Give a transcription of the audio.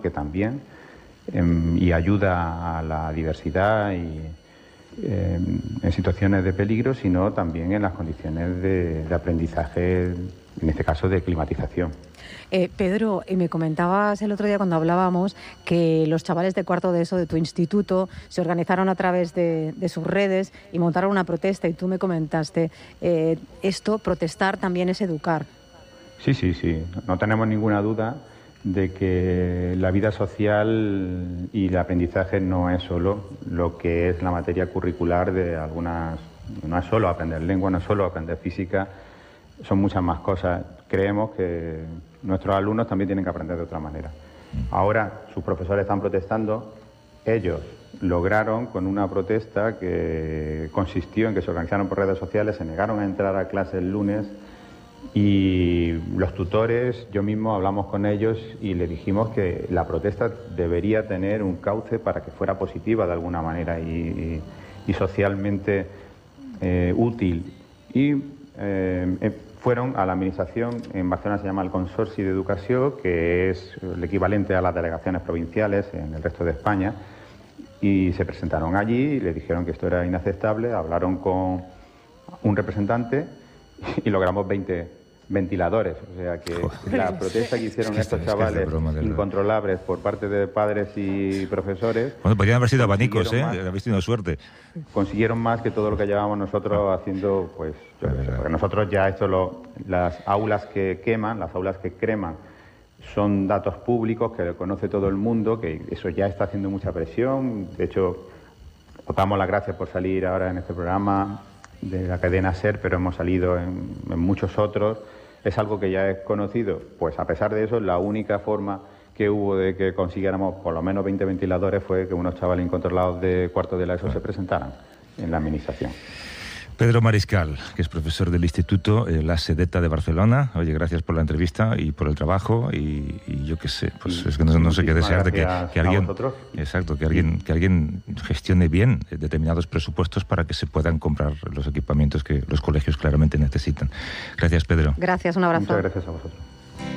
porque también, y ayuda a la diversidad y en situaciones de peligro, sino también en las condiciones de aprendizaje, en este caso de climatización. Pedro, me comentabas el otro día cuando hablábamos que los chavales de cuarto de ESO de tu instituto se organizaron a través de sus redes y montaron una protesta, y tú me comentaste, protestar también es educar. Sí. No tenemos ninguna duda de que la vida social y el aprendizaje no es solo lo que es la materia curricular de algunas. No es solo aprender lengua, no es solo aprender física, son muchas más cosas. Creemos que nuestros alumnos también tienen que aprender de otra manera. Ahora sus profesores están protestando. Ellos lograron con una protesta que consistió en que se organizaron por redes sociales, se negaron a entrar a clase el lunes, y los tutores, yo mismo hablamos con ellos y le dijimos que la protesta debería tener un cauce para que fuera positiva de alguna manera y socialmente útil. Y fueron a la administración. En Barcelona se llama el Consorci d'Educació, que es el equivalente a las delegaciones provinciales en el resto de España, y se presentaron allí y le dijeron que esto era inaceptable. Hablaron con un representante y logramos 20 ventiladores. O sea que la protesta que hicieron estos chavales incontrolables por parte de padres y profesores... Bueno, podrían haber sido abanicos, habéis tenido suerte. Consiguieron más que todo lo que llevábamos nosotros haciendo, pues... Porque nosotros ya las aulas que queman, las aulas que creman, son datos públicos que conoce todo el mundo, que eso ya está haciendo mucha presión. De hecho, os damos las gracias por salir ahora en este programa de la cadena SER, pero hemos salido en muchos otros. Es algo que ya es conocido. Pues a pesar de eso, la única forma que hubo de que consiguiéramos por lo menos 20 ventiladores fue que unos chavales incontrolados de cuarto de la ESO se presentaran en la administración. Pedro Mariscal, que es profesor del Instituto La Sedeta de Barcelona. Oye, gracias por la entrevista y por el trabajo, y yo qué sé, pues es que no sé qué desear de que alguien, exacto, que alguien gestione bien determinados presupuestos para que se puedan comprar los equipamientos que los colegios claramente necesitan. Gracias, Pedro. Gracias, un abrazo. Muchas gracias a vosotros.